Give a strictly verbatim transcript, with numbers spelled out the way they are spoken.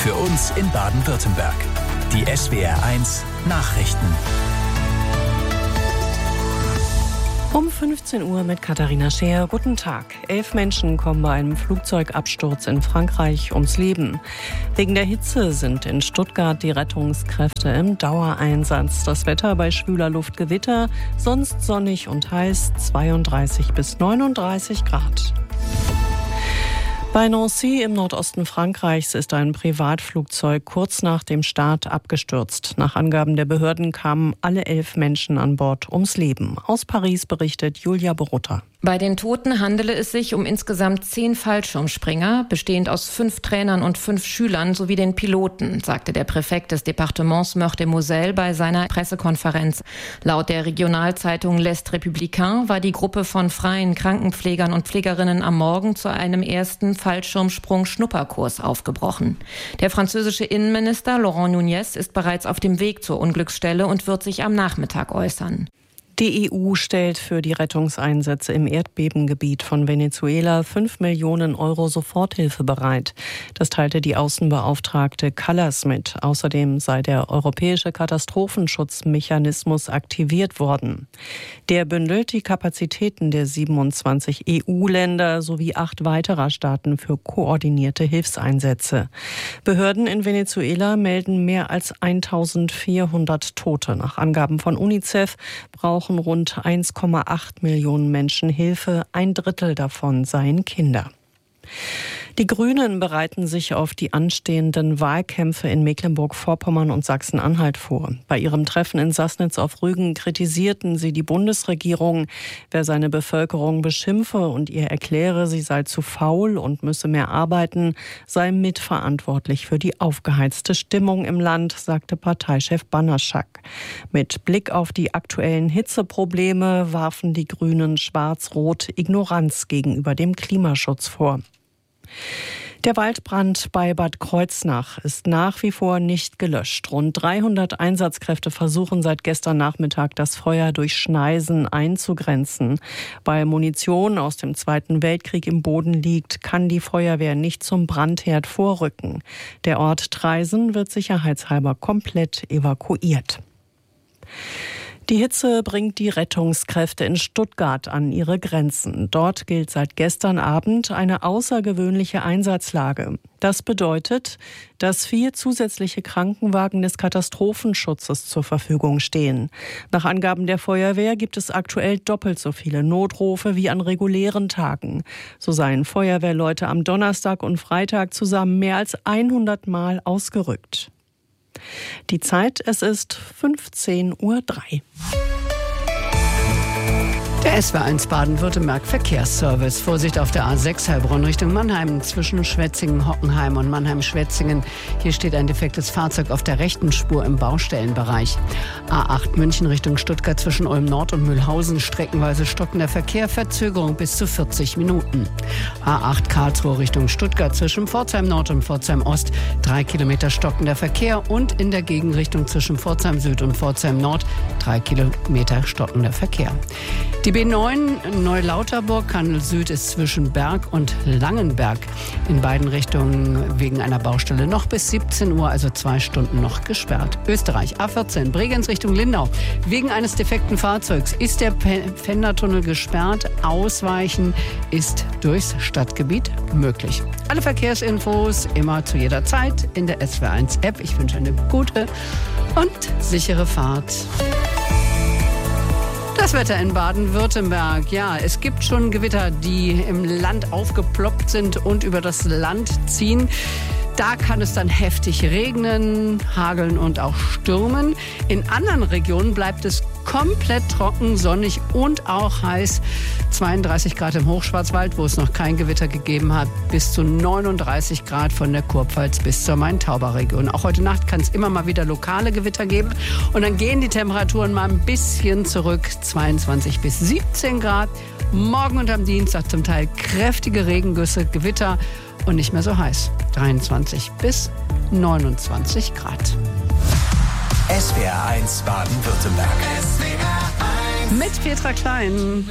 Für uns in Baden-Württemberg. Die S W R eins Nachrichten. Um fünfzehn Uhr mit Katharina Scheer. Guten Tag. Elf Menschen kommen bei einem Flugzeugabsturz in Frankreich ums Leben. Wegen der Hitze sind in Stuttgart die Rettungskräfte im Dauereinsatz. Das Wetter bei schwüler Luft Gewitter, sonst sonnig und heiß, zweiunddreißig bis neununddreißig Grad. Bei Nancy im Nordosten Frankreichs ist ein Privatflugzeug kurz nach dem Start abgestürzt. Nach Angaben der Behörden kamen alle elf Menschen an Bord ums Leben. Aus Paris berichtet Julia Borutta. Bei den Toten handele es sich um insgesamt zehn Fallschirmspringer, bestehend aus fünf Trainern und fünf Schülern sowie den Piloten, sagte der Präfekt des Departements Meurthe-et-Moselle bei seiner Pressekonferenz. Laut der Regionalzeitung L'Est Républicain war die Gruppe von freien Krankenpflegern und Pflegerinnen am Morgen zu einem ersten Fallschirmsprung-Schnupperkurs aufgebrochen. Der französische Innenminister Laurent Nunez ist bereits auf dem Weg zur Unglücksstelle und wird sich am Nachmittag äußern. Die E U stellt für die Rettungseinsätze im Erdbebengebiet von Venezuela fünf Millionen Euro Soforthilfe bereit. Das teilte die Außenbeauftragte Kallas mit. Außerdem sei der europäische Katastrophenschutzmechanismus aktiviert worden. Der bündelt die Kapazitäten der siebenundzwanzig E U-Länder sowie acht weiterer Staaten für koordinierte Hilfseinsätze. Behörden in Venezuela melden mehr als eintausendvierhundert Tote. Nach Angaben von UNICEF brauchen rund eins Komma acht Millionen Menschen Hilfe, ein Drittel davon seien Kinder. Die Grünen bereiten sich auf die anstehenden Wahlkämpfe in Mecklenburg-Vorpommern und Sachsen-Anhalt vor. Bei ihrem Treffen in Sassnitz auf Rügen kritisierten sie die Bundesregierung. Wer seine Bevölkerung beschimpfe und ihr erkläre, sie sei zu faul und müsse mehr arbeiten, sei mitverantwortlich für die aufgeheizte Stimmung im Land, sagte Parteichef Banaschak. Mit Blick auf die aktuellen Hitzeprobleme warfen die Grünen schwarz-rot Ignoranz gegenüber dem Klimaschutz vor. Der Waldbrand bei Bad Kreuznach ist nach wie vor nicht gelöscht. Rund dreihundert Einsatzkräfte versuchen seit gestern Nachmittag, das Feuer durch Schneisen einzugrenzen. Weil Munition aus dem Zweiten Weltkrieg im Boden liegt, kann die Feuerwehr nicht zum Brandherd vorrücken. Der Ort Traisen wird sicherheitshalber komplett evakuiert. Die Hitze bringt die Rettungskräfte in Stuttgart an ihre Grenzen. Dort gilt seit gestern Abend eine außergewöhnliche Einsatzlage. Das bedeutet, dass vier zusätzliche Krankenwagen des Katastrophenschutzes zur Verfügung stehen. Nach Angaben der Feuerwehr gibt es aktuell doppelt so viele Notrufe wie an regulären Tagen. So seien Feuerwehrleute am Donnerstag und Freitag zusammen mehr als hundert Mal ausgerückt. Die Zeit, es ist fünfzehn Uhr drei. Der S W R eins Baden-Württemberg Verkehrsservice. Vorsicht auf der A sechs Heilbronn Richtung Mannheim zwischen Schwetzingen, Hockenheim und Mannheim-Schwetzingen. Hier steht ein defektes Fahrzeug auf der rechten Spur im Baustellenbereich. A acht München Richtung Stuttgart zwischen Ulm Nord und Mühlhausen. Streckenweise stockender Verkehr, Verzögerung bis zu vierzig Minuten. A acht Karlsruhe Richtung Stuttgart zwischen Pforzheim Nord und Pforzheim Ost. Drei Kilometer stockender Verkehr und in der Gegenrichtung zwischen Pforzheim Süd und Pforzheim Nord. Drei Kilometer stockender Verkehr. Die B neun Neulauterburg, Kannel Süd ist zwischen Berg und Langenberg in beiden Richtungen wegen einer Baustelle noch bis siebzehn Uhr, also zwei Stunden noch gesperrt. Österreich A vierzehn Bregenz Richtung Lindau. Wegen eines defekten Fahrzeugs ist der Pfändertunnel gesperrt. Ausweichen ist durchs Stadtgebiet möglich. Alle Verkehrsinfos immer zu jeder Zeit in der S W R eins App. Ich wünsche eine gute und sichere Fahrt. Das Wetter in Baden-Württemberg. Ja, es gibt schon Gewitter, die im Land aufgeploppt sind und über das Land ziehen. Da kann es dann heftig regnen, hageln und auch stürmen. In anderen Regionen bleibt es komplett trocken, sonnig und auch heiß. zweiunddreißig Grad im Hochschwarzwald, wo es noch kein Gewitter gegeben hat, bis zu neununddreißig Grad von der Kurpfalz bis zur Main-Tauber-Region. Auch heute Nacht kann es immer mal wieder lokale Gewitter geben. Und dann gehen die Temperaturen mal ein bisschen zurück, zweiundzwanzig bis siebzehn Grad. Morgen und am Dienstag zum Teil kräftige Regengüsse, Gewitter und nicht mehr so heiß. dreiundzwanzig bis neunundzwanzig Grad. S W R eins Baden-Württemberg. Mit Petra Klein.